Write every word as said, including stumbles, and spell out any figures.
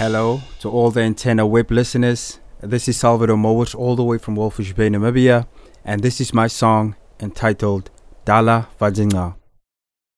Hello to all the Antenna Web listeners. This is Salvador Mowat, all the way from Walvis Bay, Namibia, and this is my song entitled Dala Vadinga.